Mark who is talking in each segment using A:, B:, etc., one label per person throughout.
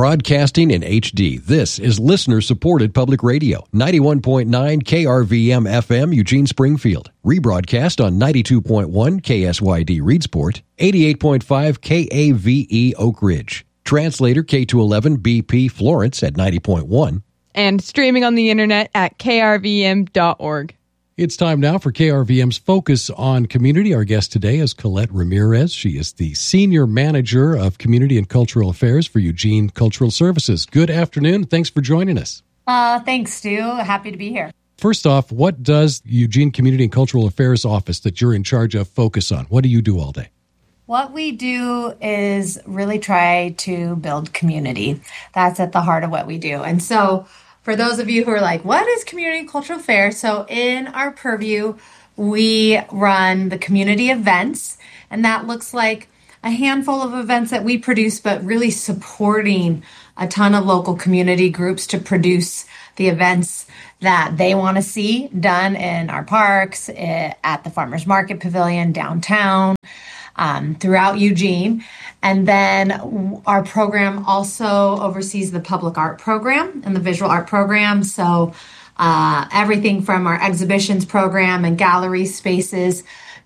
A: Broadcasting in HD, this is listener-supported public radio, 91.9 KRVM FM, Eugene, Springfield. Rebroadcast on 92.1 KSYD, Reedsport, 88.5 KAVE, Oak Ridge. Translator K211 BP, Florence at 90.1.
B: And streaming on the internet at krvm.org.
C: It's time now for KRVM's Focus on Community. Our guest today is Colette Ramirez. She is the Senior Manager of Community and Cultural Affairs for Eugene Cultural Services. Good afternoon. Thanks for joining us.
D: Thanks, Stu. Happy to be here.
C: First off, what does Eugene Community and Cultural Affairs office that you're in charge of focus on? What do you do all day?
D: What we do is really try to build community. That's at the heart of what we do. And so for those of you who are like, what is community and cultural affairs? So in our purview, we run the community events, and that looks like a handful of events that we produce, but really supporting a ton of local community groups to produce the events that they want to see done in our parks, at the Farmers Market Pavilion, downtown, throughout Eugene. And then our program also oversees the public art program and the visual art program. So everything from our exhibitions program and gallery spaces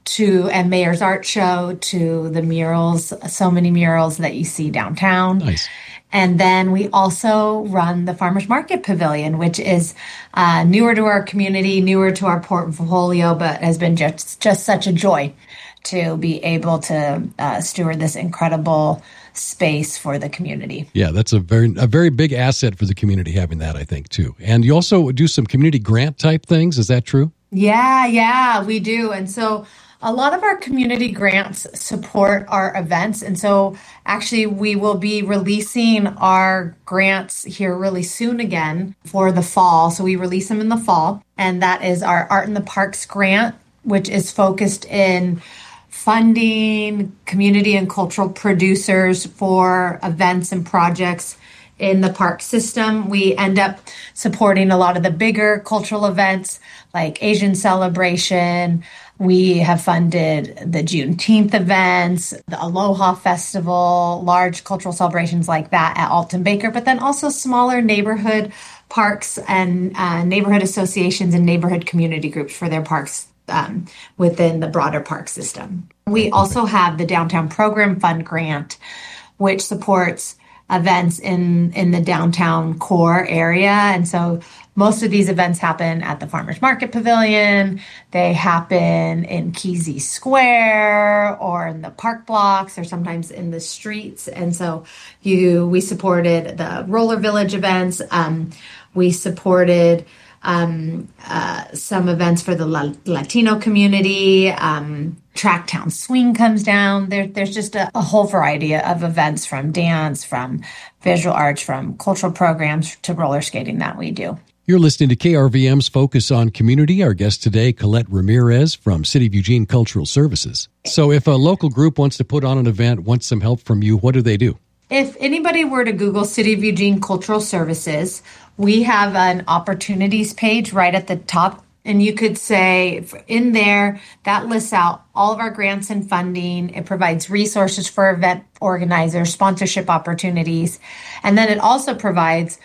D: and Mayor's Art Show to the murals, so many murals that you see downtown. Nice. And then we also run the Farmers Market Pavilion, which is newer to our community, newer to our portfolio, but has been just such a joy to be able to steward this incredible space for the community.
C: Yeah, that's a very big asset for the community having that, I think, too. And you also do some community grant type things. Is that true?
D: Yeah, we do. And so a lot of our community grants support our events. And so actually we will be releasing our grants here really soon again for the fall. So we release them in the fall. And that is our Art in the Parks grant, which is focused in funding community and cultural producers for events and projects in the park system. We end up supporting a lot of the bigger cultural events like Asian Celebration. We have funded the Juneteenth events, the Aloha Festival, large cultural celebrations like that at Alton Baker, but then also smaller neighborhood parks and neighborhood associations and neighborhood community groups for their parks within the broader park system. We also have the Downtown Program Fund grant, which supports events in the downtown core area. And so most of these events happen at the Farmers Market Pavilion. They happen in Kesey Square or in the park blocks or sometimes in the streets. And so we supported the Roller Village events. We supported some events for the Latino community. Tracktown Swing comes down. There's just a whole variety of events, from dance, from visual arts, from cultural programs to roller skating that we do.
C: You're listening to KRVM's Focus on Community. Our guest today, Colette Ramirez from City of Eugene Cultural Services. So if a local group wants to put on an event, wants some help from you, what do they do?
D: If anybody were to Google City of Eugene Cultural Services, we have an opportunities page right at the top. And you could say in there, that lists out all of our grants and funding. It provides resources for event organizers, sponsorship opportunities. And then it also provides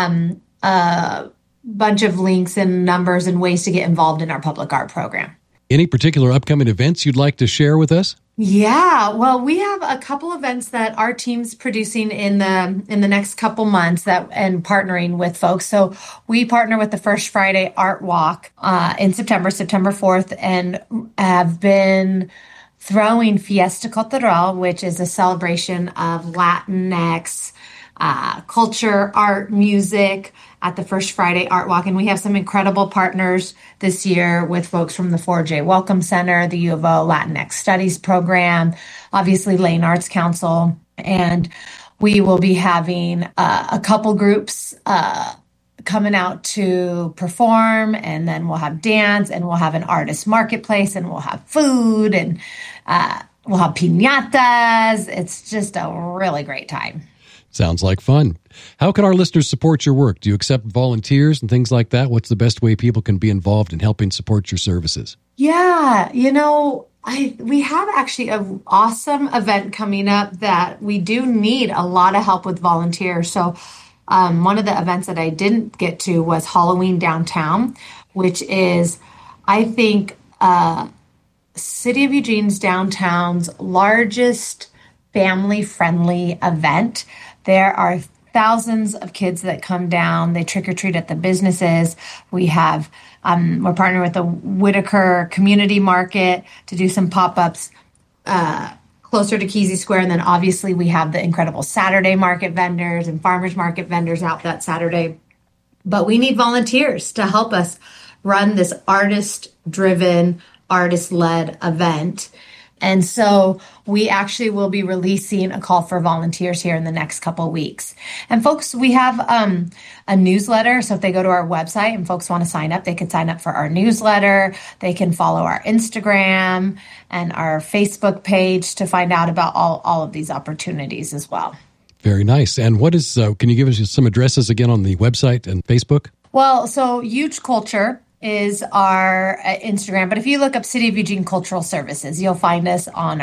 D: a bunch of links and numbers and ways to get involved in our public art program.
C: Any particular upcoming events you'd like to share with us?
D: Yeah, well, we have a couple events that our team's producing in the next couple months and partnering with folks. So we partner with the First Friday Art Walk in September 4th, and have been throwing Fiesta Cultural, which is a celebration of Latinx culture, art, music at the First Friday Art Walk. And we have some incredible partners this year with folks from the 4J Welcome Center, the U of O Latinx Studies Program, obviously Lane Arts Council. And we will be having a couple groups coming out to perform, and then we'll have dance, and we'll have an artist marketplace, and we'll have food, and we'll have piñatas. It's just a really great time.
C: Sounds like fun. How can our listeners support your work? Do you accept volunteers and things like that? What's the best way people can be involved in helping support your services?
D: Yeah, We have actually an awesome event coming up that we do need a lot of help with volunteers. So one of the events that I didn't get to was Halloween Downtown, which is, I think, City of Eugene's downtown's largest family-friendly event. There are thousands of kids that come down. They trick or treat at the businesses. We have, we're partnering with the Whitaker Community Market to do some pop-ups closer to Kesey Square. And then obviously we have the incredible Saturday market vendors and farmers market vendors out that Saturday. But we need volunteers to help us run this artist-driven, artist-led event. And so we actually will be releasing a call for volunteers here in the next couple of weeks. And folks, we have a newsletter. So if they go to our website and folks want to sign up, they can sign up for our newsletter. They can follow our Instagram and our Facebook page to find out about all of these opportunities as well.
C: Very nice. And what is, can you give us some addresses again on the website and Facebook?
D: Well, so Huge Culture is our Instagram. But if you look up City of Eugene Cultural Services, you'll find us on